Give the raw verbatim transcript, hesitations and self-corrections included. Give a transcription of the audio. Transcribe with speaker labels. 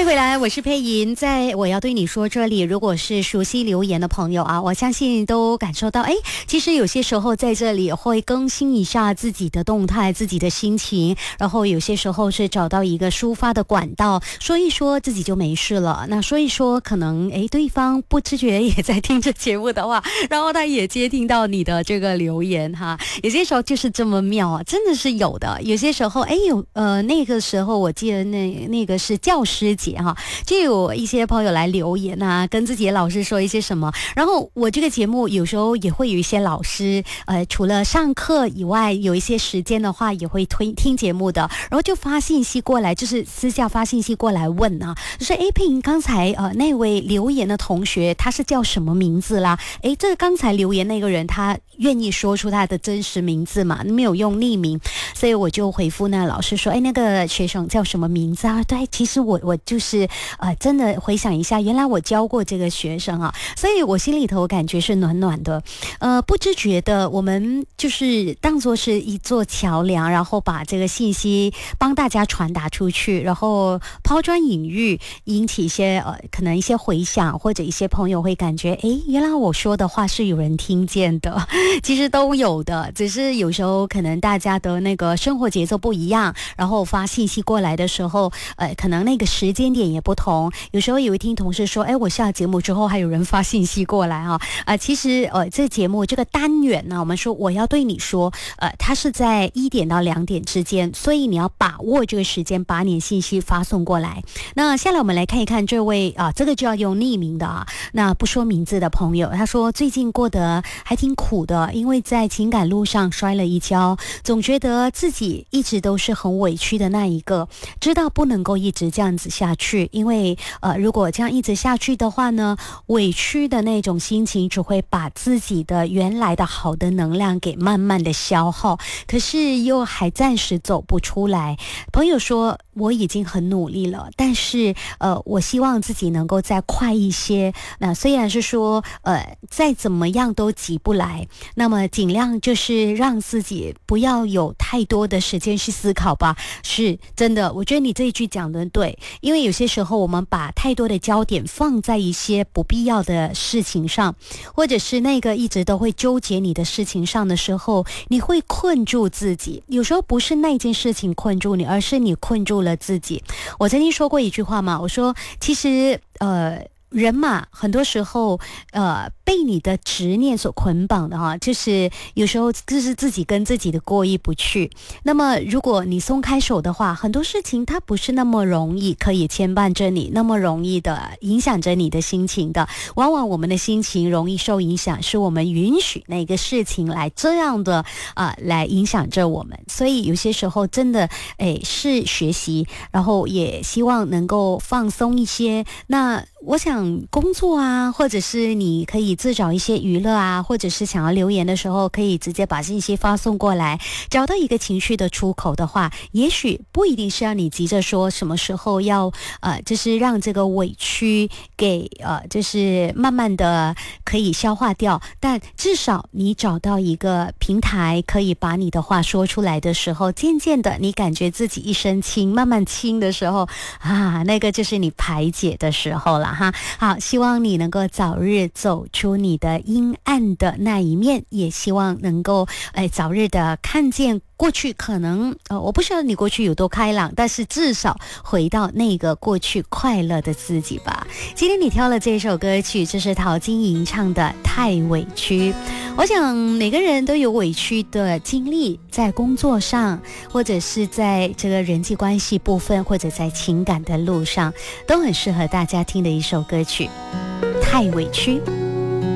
Speaker 1: 回来，我是佩莹，在我要对你说这里，如果是熟悉留言的朋友啊，我相信都感受到，哎，其实有些时候在这里会更新一下自己的动态，自己的心情，然后有些时候是找到一个抒发的管道，说一说自己就没事了。那说一说，可能哎，对方不自觉也在听这节目的话，然后他也接听到你的这个留言哈。有些时候就是这么妙啊，真的是有的。有些时候，哎有呃那个时候我记得那那个是教师节哈，就有一些朋友来留言啊，跟自己的老师说一些什么。然后我这个节目有时候也会有一些老师，呃，除了上课以外，有一些时间的话也会推听节目的，然后就发信息过来，就是私下发信息过来问啊，就是哎，佩莹刚才呃那位留言的同学他是叫什么名字啦？哎，这个刚才留言那个人他愿意说出他的真实名字嘛？没有用匿名，所以我就回复那老师说，哎，那个学生叫什么名字啊？对，其实我我就是呃，真的回想一下，原来我教过这个学生啊，所以我心里头感觉是暖暖的。呃，不知觉的，我们就是当作是一座桥梁，然后把这个信息帮大家传达出去，然后抛砖引玉，引起一些呃，可能一些回响，或者一些朋友会感觉，诶，原来我说的话是有人听见的，其实都有的，只是有时候可能大家的那个生活节奏不一样，然后发信息过来的时候，呃，可能那个时间点也不同。有时候有一听同事说，哎，我下节目之后还有人发信息过来哈、啊，呃，其实呃，这节目这个单元呢，我们说我要对你说，呃，它是在一点到两点之间，所以你要把握这个时间，把你的信息发送过来。那下来我们来看一看这位啊，这个就要用匿名的啊，那不说名字的朋友，他说最近过得还挺苦的，因为在情感路上摔了一跤，总觉得自己一直都是很委屈的那一个，知道不能够一直这样子下去，因为呃，如果这样一直下去的话呢，委屈的那种心情只会把自己的原来的好的能量给慢慢的消耗，可是又还暂时走不出来。朋友说我已经很努力了，但是呃，我希望自己能够再快一些。那虽然是说呃，再怎么样都急不来，那么尽量就是让自己不要有太多的时间去思考吧。是真的，我觉得你这一句讲得对，因为有些时候我们把太多的焦点放在一些不必要的事情上，或者是那个一直都会纠结你的事情上的时候，你会困住自己。有时候不是那件事情困住你，而是你困住了自己。我曾经说过一句话嘛，我说其实呃人嘛，很多时候呃被你的执念所捆绑的哈，就是有时候就是自己跟自己的过意不去。那么如果你松开手的话，很多事情它不是那么容易可以牵绊着你，那么容易的影响着你的心情的。往往我们的心情容易受影响，是我们允许那个事情来这样的啊、呃、来影响着我们。所以有些时候真的诶是学习，然后也希望能够放松一些。那我想工作啊，或者是你可以自找一些娱乐啊，或者是想要留言的时候，可以直接把信息发送过来，找到一个情绪的出口的话，也许不一定是要你急着说什么时候要呃，就是让这个委屈给呃，就是慢慢的可以消化掉，但至少你找到一个平台，可以把你的话说出来的时候，渐渐的你感觉自己一身轻，慢慢轻的时候啊，那个就是你排解的时候了哈。好，希望你能够早日走出你的阴暗的那一面，也希望能够哎早日的看见过去可能呃，我不知道你过去有多开朗，但是至少回到那个过去快乐的自己吧。今天你挑了这首歌曲，这是陶晶莹唱的《太委屈》。我想每个人都有委屈的经历，在工作上，或者是在这个人际关系部分，或者在情感的路上，都很适合大家听的一首歌曲《太委屈》。